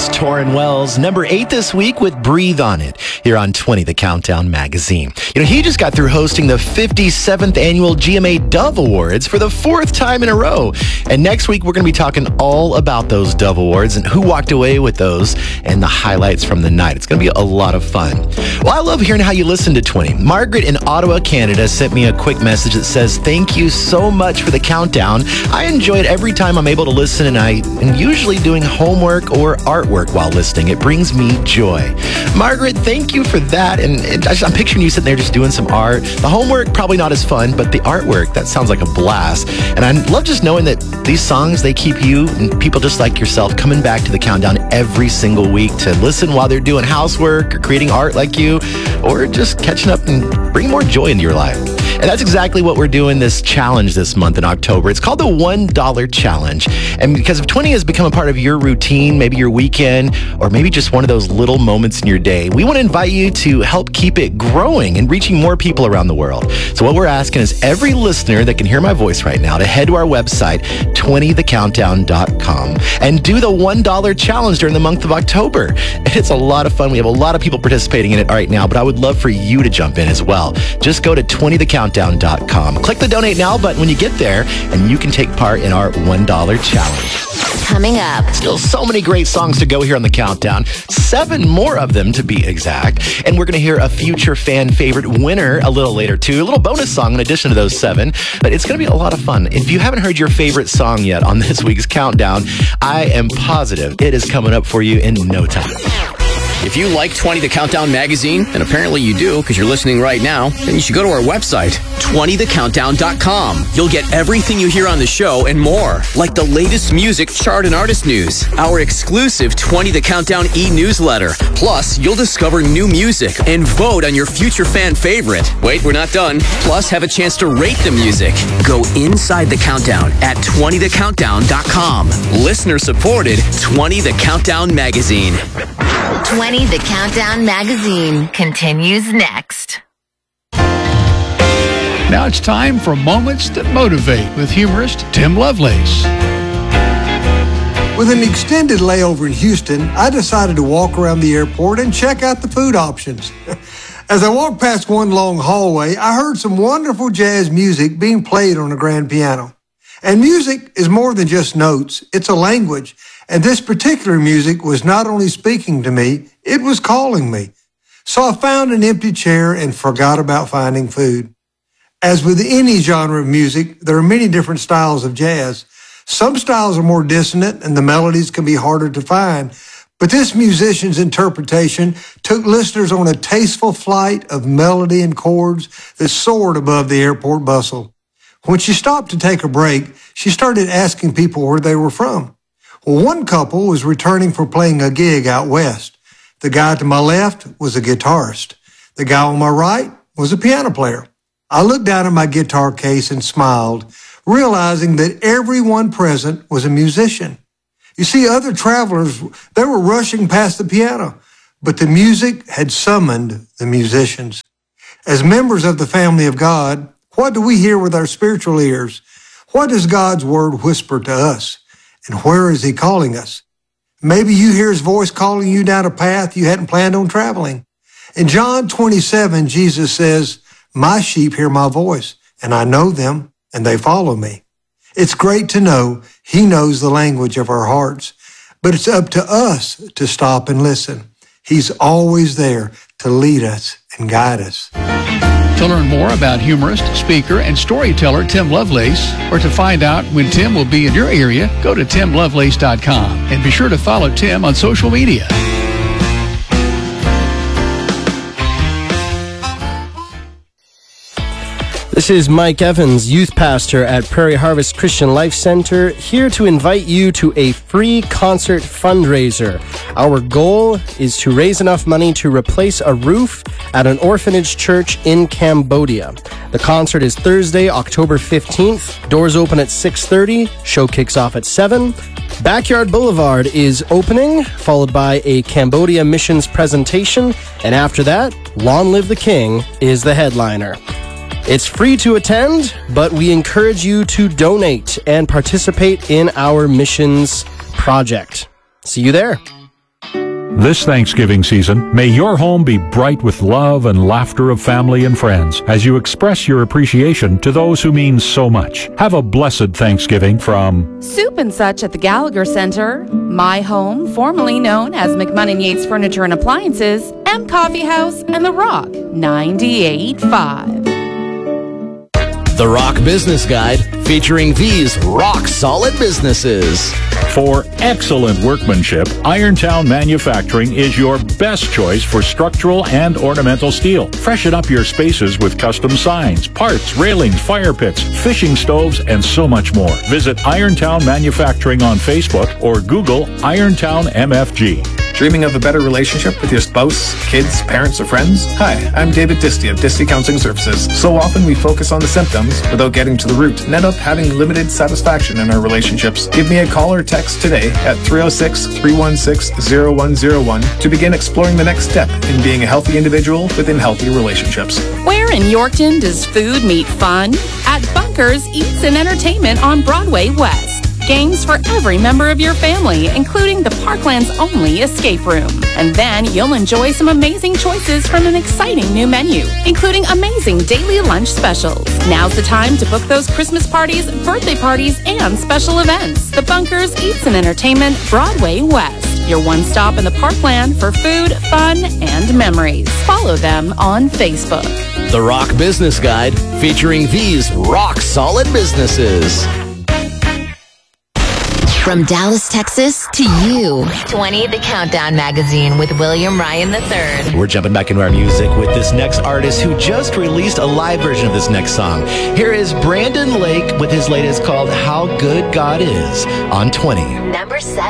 is Torrin Wells, number 8 this week with Breathe on It, here on 20 The Countdown magazine. You know, he just got through hosting the 57th annual GMA Dove Awards for the 4th time in a row. And next week, we're going to be talking all about those Dove Awards and who walked away with those and the highlights from the night. It's going to be a lot of fun. Well, I love hearing how you listen to 20. Margaret in Ottawa, Canada sent me a quick message that says, "Thank you so much for the countdown. I enjoy it every time I'm able to listen, and I am usually doing homework or artwork while listening. It brings me joy." Margaret, thank you for that. And I'm picturing you sitting there just doing some art. The homework, probably not as fun, but the artwork, that sounds like a blast. And I love just knowing that these songs, they keep you and people just like yourself coming back to the countdown every single week to listen while they're doing housework or creating art like you, or just catching up and bring more joy into your life. And that's exactly what we're doing this challenge this month in October. It's called the $1 Challenge. And because if 20 has become a part of your routine, maybe your weekend, or maybe just one of those little moments in your day, we want to invite you to help keep it growing and reaching more people around the world. So what we're asking is every listener that can hear my voice right now to head to our website, 20thecountdown.com, and do the $1 Challenge during the month of October. And it's a lot of fun. We have a lot of people participating in it right now, but I would love for you to jump in as well. Just go to 20thecountdown.com. Click the donate now button when you get there, and you can take part in our $1 challenge. Coming up. Still so many great songs to go here on the countdown. 7 more of them to be exact. And we're going to hear a future fan favorite winner a little later too. A little bonus song in addition to those 7. But it's going to be a lot of fun. If you haven't heard your favorite song yet on this week's countdown, I am positive it is coming up for you in no time. If you like 20 The Countdown magazine, and apparently you do because you're listening right now, then you should go to our website, 20thecountdown.com. You'll get everything you hear on the show and more, like the latest music, chart, and artist news, our exclusive 20 The Countdown e-newsletter. Plus, you'll discover new music and vote on your future fan favorite. Wait, we're not done. Plus, have a chance to rate the music. Go inside the countdown at 20thecountdown.com. Listener-supported 20 The Countdown magazine. 20 The Countdown magazine continues next. Now it's time for Moments That Motivate with humorist Tim Lovelace. With an extended layover in Houston, I decided to walk around the airport and check out the food options. As I walked past one long hallway, I heard some wonderful jazz music being played on a grand piano. And music is more than just notes. It's a language. And this particular music was not only speaking to me, it was calling me. So I found an empty chair and forgot about finding food. As with any genre of music, there are many different styles of jazz. Some styles are more dissonant and the melodies can be harder to find. But this musician's interpretation took listeners on a tasteful flight of melody and chords that soared above the airport bustle. When she stopped to take a break, she started asking people where they were from. Well, one couple was returning from playing a gig out west. The guy to my left was a guitarist. The guy on my right was a piano player. I looked down at my guitar case and smiled, realizing that everyone present was a musician. You see, other travelers, they were rushing past the piano, but the music had summoned the musicians. As members of the family of God, what do we hear with our spiritual ears? What does God's word whisper to us? And where is he calling us? Maybe you hear his voice calling you down a path you hadn't planned on traveling. In John 27, Jesus says, "My sheep hear my voice, and I know them, and they follow me." It's great to know he knows the language of our hearts, but it's up to us to stop and listen. He's always there to lead us and guide us. To learn more about humorist, speaker, and storyteller Tim Lovelace, or to find out when Tim will be in your area, go to timlovelace.com and be sure to follow Tim on social media. This is Mike Evans, youth pastor at Prairie Harvest Christian Life Center, here to invite you to a free concert fundraiser. Our goal is to raise enough money to replace a roof at an orphanage church in Cambodia. The concert is Thursday, October 15th. Doors open at 6:30. Show kicks off at 7. Backyard Boulevard is opening, followed by a Cambodia missions presentation. And after that, Long Live the King is the headliner. It's free to attend, but we encourage you to donate and participate in our missions project. See you there. This Thanksgiving season, may your home be bright with love and laughter of family and friends as you express your appreciation to those who mean so much. Have a blessed Thanksgiving from Soup and Such at the Gallagher Center, My Home, formerly known as McMunnin Yates Furniture and Appliances, M Coffee House, and The Rock 98.5. The Rock Business Guide, featuring these rock-solid businesses. For excellent workmanship, Irontown Manufacturing is your best choice for structural and ornamental steel. Freshen up your spaces with custom signs, parts, railings, fire pits, fishing stoves, and so much more. Visit Irontown Manufacturing on Facebook or Google Irontown MFG. Dreaming of a better relationship with your spouse, kids, parents, or friends? Hi, I'm David Disty of Disty Counseling Services. So often we focus on the symptoms without getting to the root and end up having limited satisfaction in our relationships. Give me a call or text today at 306-316-0101 to begin exploring the next step in being a healthy individual within healthy relationships. Where in Yorkton does food meet fun? At Bunkers Eats and Entertainment on Broadway West. Games for every member of your family, including the Parkland's only escape room. And then you'll enjoy some amazing choices from an exciting new menu, including amazing daily lunch specials. Now's the time to book those Christmas parties, birthday parties, and special events. The Bunkers Eats and Entertainment, Broadway West. Your one stop in the Parkland for food, fun, and memories. Follow them on Facebook. The Rock Business Guide, featuring these rock-solid businesses. From Dallas, Texas to you. 20 The Countdown Magazine with William Ryan III. We're jumping back into our music with this next artist who just released a live version of this next song. Here is Brandon Lake with his latest called How Good God Is on 20. Number 7.